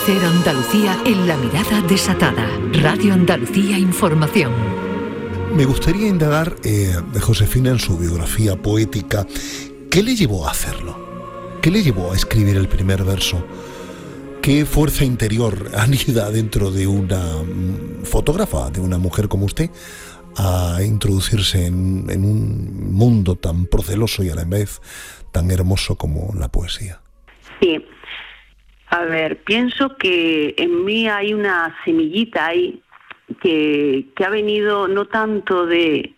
Cero Andalucía en la mirada desatada. Radio Andalucía Información. Me gustaría indagar, Josefina, en su biografía poética. ¿Qué le llevó a hacerlo? ¿Qué le llevó a escribir el primer verso? ¿Qué fuerza interior anida dentro de una fotógrafa, de una mujer como usted, a introducirse en un mundo tan proceloso y a la vez tan hermoso como la poesía? Sí. A ver, pienso que en mí hay una semillita ahí que ha venido no tanto de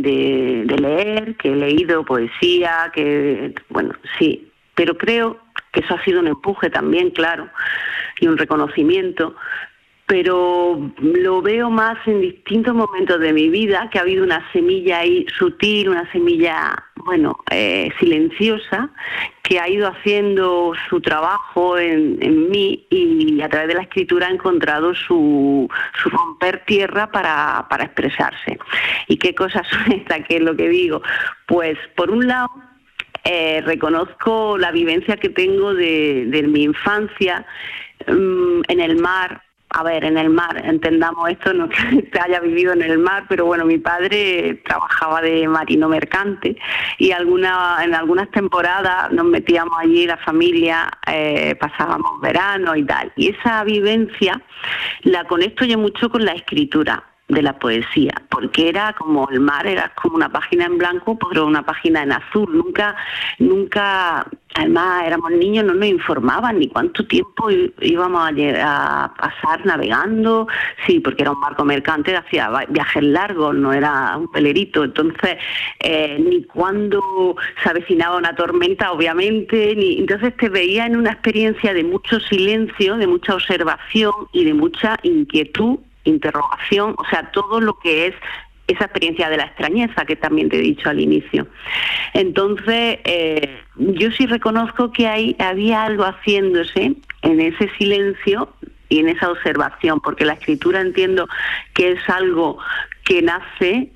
leer, que he leído poesía, que bueno, sí, pero creo que eso ha sido un empuje también, claro, y un reconocimiento, pero lo veo más en distintos momentos de mi vida, que ha habido una semilla ahí sutil, una semilla, bueno, silenciosa, que ha ido haciendo su trabajo en mí, y a través de la escritura ha encontrado su romper tierra para expresarse. ¿Y qué cosas son estas? ¿Qué es lo que digo? Pues, por un lado, reconozco la vivencia que tengo de mi infancia en el mar. A ver, en el mar, entendamos esto, no que se haya vivido en el mar, pero bueno, mi padre trabajaba de marino mercante y en algunas temporadas nos metíamos allí, la familia, pasábamos verano y tal. Y esa vivencia la conecto yo mucho con la escritura de la poesía, porque era como el mar, era como una página en blanco, pero una página en azul. Nunca, además éramos niños, no nos informaban ni cuánto tiempo íbamos a pasar navegando, sí, porque era un barco mercante, hacía viajes largos, no era un velerito, entonces ni cuándo se avecinaba una tormenta, obviamente, entonces te veía en una experiencia de mucho silencio, de mucha observación y de mucha inquietud, interrogación, o sea, todo lo que es esa experiencia de la extrañeza que también te he dicho al inicio. Entonces, yo sí reconozco que había algo haciéndose en ese silencio y en esa observación, porque la escritura entiendo que es algo que nace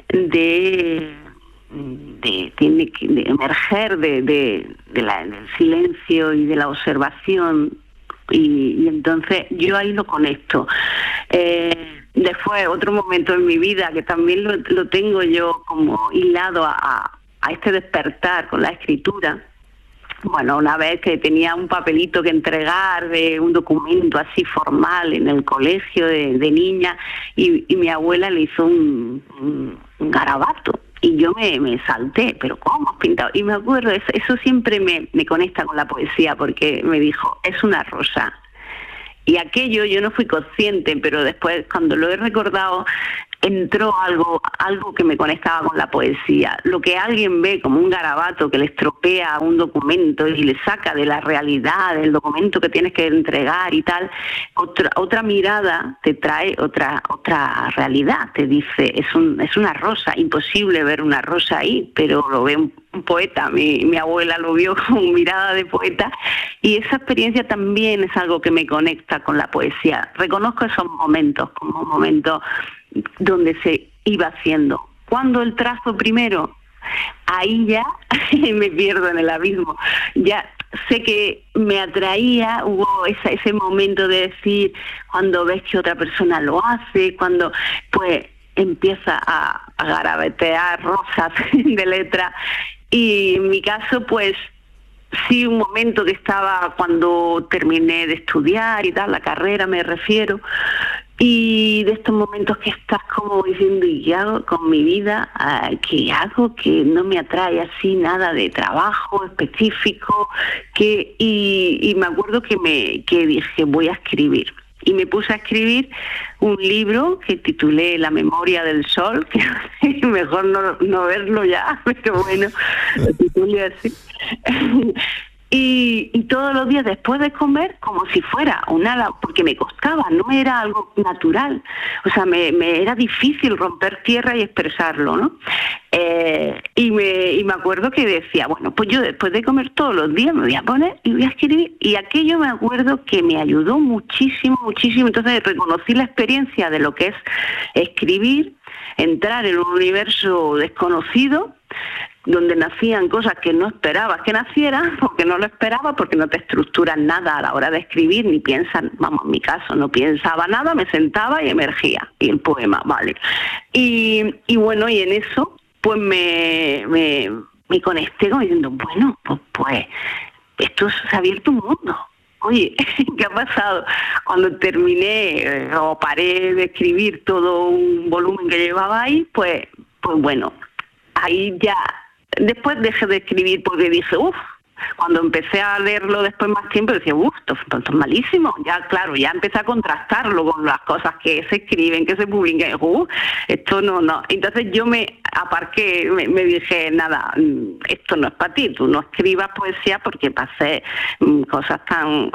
tiene que emerger del silencio y de la observación. Y entonces yo ahí lo conecto. Después, otro momento en mi vida que también lo tengo yo como hilado a este despertar con la escritura. Bueno, una vez que tenía un papelito que entregar de un documento así formal en el colegio de niña, y mi abuela le hizo un garabato. Y yo me salté, pero ¿cómo has pintado? Y me acuerdo, eso siempre me conecta con la poesía, porque me dijo, es una rosa. Y aquello yo no fui consciente, pero después, cuando lo he recordado, entró algo que me conectaba con la poesía. Lo que alguien ve como un garabato que le estropea un documento y le saca de la realidad del documento que tienes que entregar y tal, otra mirada te trae otra realidad. Te dice, es una rosa, imposible ver una rosa ahí, pero lo ve un poeta. Mi abuela lo vio con mirada de poeta, y esa experiencia también es algo que me conecta con la poesía. Reconozco esos momentos como momentos donde se iba haciendo. Cuando el trazo primero, ahí ya me pierdo en el abismo. Ya sé que me atraía, hubo ese momento de decir, cuando ves que otra persona lo hace, cuando pues empieza a garabatear rosas de letra. Y en mi caso, pues sí, un momento que estaba cuando terminé de estudiar y tal, la carrera me refiero, y de estos momentos que estás como diciendo, ¿y qué hago con mi vida? ¿Qué hago? Que no me atrae así nada de trabajo específico, y me acuerdo que dije, voy a escribir. Y me puse a escribir un libro que titulé La memoria del sol, que mejor no verlo ya, pero bueno, lo titulé así. Y todos los días después de comer, como si fuera porque me costaba, no era algo natural, o sea, me era difícil romper tierra y expresarlo, ¿no? Y me acuerdo que decía, bueno, pues yo después de comer todos los días me voy a poner y voy a escribir, y aquello me acuerdo que me ayudó muchísimo, muchísimo. Entonces reconocí la experiencia de lo que es escribir, entrar en un universo desconocido, donde nacían cosas que no esperabas que nacieran, porque no lo esperabas, porque no te estructuras nada a la hora de escribir, ni piensas, vamos, en mi caso, no pensaba nada, me sentaba y emergía, y el poema, vale. Y bueno, y en eso, pues me conecté como diciendo, bueno, pues esto se ha abierto un mundo. Oye, ¿qué ha pasado? Cuando terminé o paré de escribir todo un volumen que llevaba ahí, pues bueno, ahí ya, después dejé de escribir porque dije, cuando empecé a leerlo después más tiempo, decía, esto es malísimo. Ya, claro, ya empecé a contrastarlo con las cosas que se escriben, que se publican. Esto no. Entonces yo me aparqué, me dije, nada, esto no es para ti. Tú no escribas poesía porque para hacer cosas tan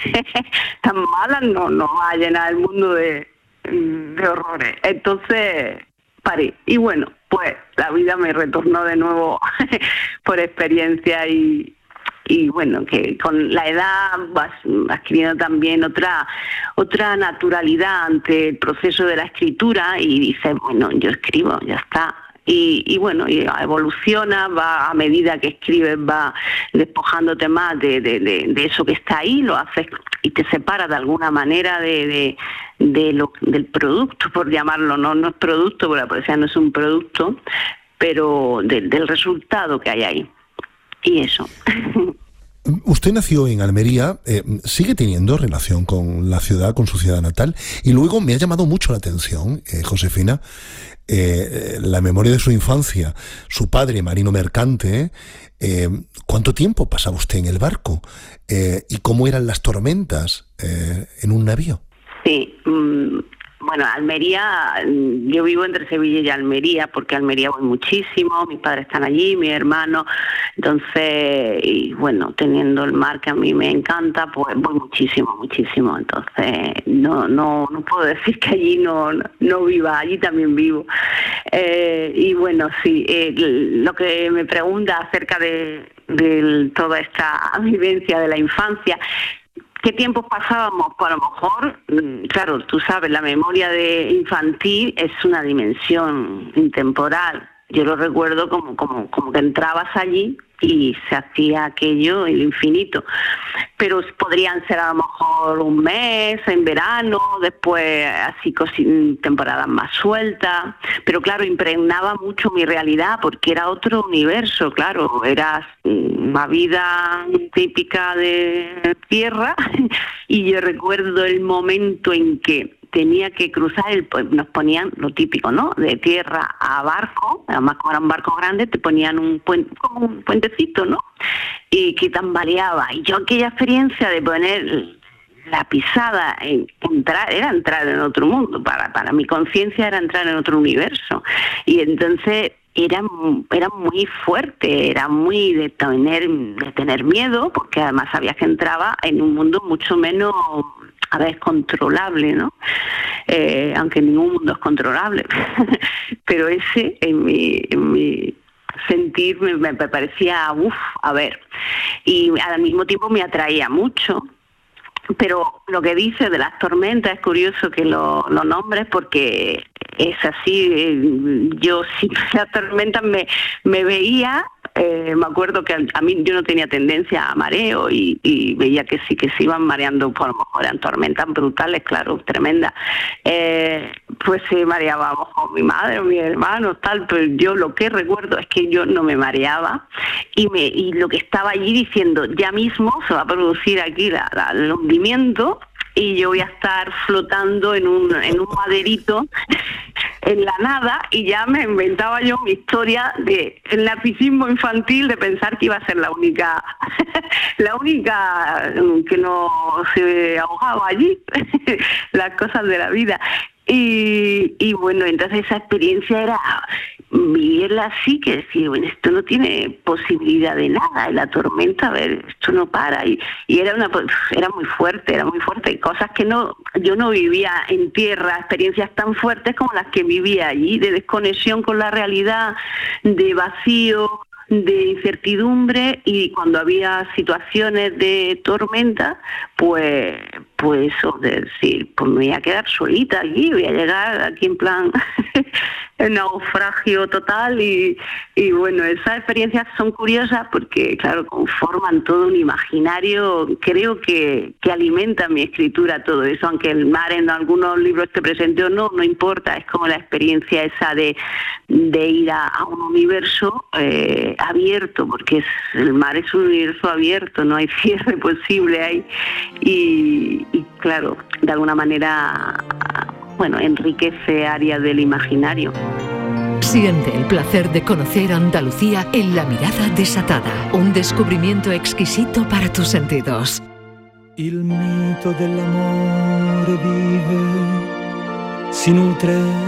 malas no va a llenar el mundo de horrores. Entonces paré. Y bueno, pues la vida me retornó de nuevo por experiencia y bueno, que con la edad vas adquiriendo también otra naturalidad ante el proceso de la escritura y dices, bueno, yo escribo, ya está. Y bueno, y evoluciona, va a medida que escribes, va despojándote más de eso que está ahí, lo haces y te separas de alguna manera del producto, por llamarlo, no es producto, porque la poesía no es un producto, pero del resultado que hay ahí. Y eso. Usted nació en Almería, sigue teniendo relación con la ciudad, con su ciudad natal, y luego me ha llamado mucho la atención, Josefina, la memoria de su infancia, su padre, marino mercante, ¿cuánto tiempo pasaba usted en el barco? ¿Y cómo eran las tormentas en un navío? Sí, bueno, Almería, yo vivo entre Sevilla y Almería, porque a Almería voy muchísimo, mis padres están allí, mi hermano, entonces, y bueno, teniendo el mar que a mí me encanta, pues voy muchísimo, entonces no puedo decir que allí no viva, allí también vivo. Y bueno, sí, lo que me pregunta acerca de toda esta vivencia de la infancia, ¿qué tiempos pasábamos? Pues a lo mejor, claro, tú sabes, la memoria de infantil es una dimensión intemporal. Yo lo recuerdo como que entrabas allí y se hacía aquello el infinito. Pero podrían ser a lo mejor un mes, en verano, después así temporadas más sueltas. Pero claro, impregnaba mucho mi realidad porque era otro universo, claro. Era una vida típica de tierra y yo recuerdo el momento en que tenía que cruzar, nos ponían lo típico, ¿no? De tierra a barco, además como era un barco grande, te ponían como un puentecito, ¿no? Y que tambaleaba. Y yo aquella experiencia de poner la pisada, era entrar en otro mundo, para mi conciencia era entrar en otro universo. Y entonces era muy fuerte, era muy de tener miedo, porque además sabías que entraba en un mundo mucho menos controlable, ¿no? Aunque ningún mundo es controlable. Pero ese, en mi sentir, me parecía, y al mismo tiempo me atraía mucho. Pero lo que dice de las tormentas es curioso que lo nombres porque es así. Yo sí, las tormentas me veía. Me acuerdo que a mí yo no tenía tendencia a mareo y veía que sí que se iban mareando, por lo mejor eran tormentas brutales, claro, tremendas. Pues se mareaba con mi madre o mi hermano, tal, pero yo lo que recuerdo es que yo no me mareaba y lo que estaba allí diciendo, ya mismo se va a producir aquí el hundimiento y yo voy a estar flotando en un maderito en la nada, y ya me inventaba yo mi historia de el narcisismo infantil de pensar que iba a ser la única que no se ahogaba allí, las cosas de la vida. Y bueno, entonces esa experiencia era vivirla así, que decir, bueno, esto no tiene posibilidad de nada, y la tormenta, a ver, esto no para, y era muy fuerte, cosas que yo no vivía en tierra, experiencias tan fuertes como las que vivía allí, de desconexión con la realidad, de vacío, de incertidumbre, y cuando había situaciones de tormenta, pues eso, de decir, pues me voy a quedar solita aquí, voy a llegar aquí en plan en naufragio total y bueno, esas experiencias son curiosas porque, claro, conforman todo un imaginario, creo que alimenta mi escritura todo eso, aunque el mar en algunos libros esté presente o no importa, es como la experiencia esa de ir a un universo abierto, porque el mar es un universo abierto, no hay cierre posible ahí y claro, de alguna manera, bueno, enriquece áreas del imaginario. Siente el placer de conocer Andalucía en La mirada desatada, un descubrimiento exquisito para tus sentidos. Il mito dell'amore vive, si nutre